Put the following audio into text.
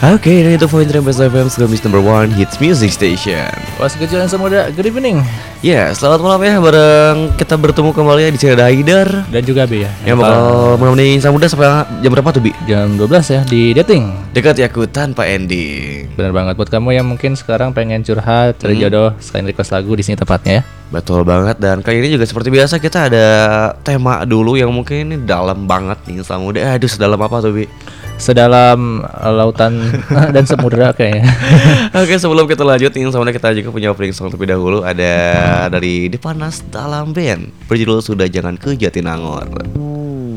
Oke, dan itu Point Best FM Selamis number 1 Hits Music Station. Was kecil yang semuda, good evening. Ya, selamat malam ya, bareng kita bertemu kembali ya di channel Haidar Dan juga B ya. yang bakal menemani Samuda sampai jam berapa tuh, Bi? Jam 12 ya di dating. Dekat Yaku tanpa ending. Benar banget buat kamu yang mungkin sekarang pengen curhat, cari jodoh, sekalian request lagu di sini tepatnya ya. Betul banget, dan kali ini juga seperti biasa kita ada tema dulu yang mungkin ini dalam banget nih Samuda. Aduh, sedalam apa tuh, Bi? Sedalam lautan dan samudera kayaknya. Oke, sebelum kita lanjut nih Samuda, kita juga punya opening song terlebih dahulu. Ada dari Dipanas Dalam Band berjudul Sudah Jangan ke Jatinangor.